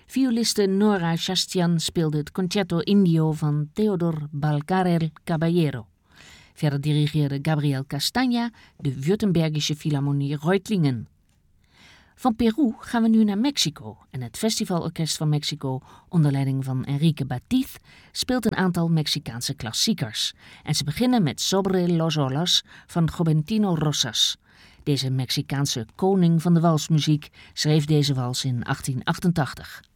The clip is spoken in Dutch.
Violiste Nora Shastian speelde het Concerto Indio van Theodor Balcarel Caballero. Verder dirigeerde Gabriel Castagna de Württembergische Philharmonie Reutlingen. Van Peru gaan we nu naar Mexico en het Festivalorkest van Mexico onder leiding van Enrique Batiz speelt een aantal Mexicaanse klassiekers. En ze beginnen met Sobre los olas van Juventino Rosas. Deze Mexicaanse koning van de walsmuziek schreef deze wals in 1888.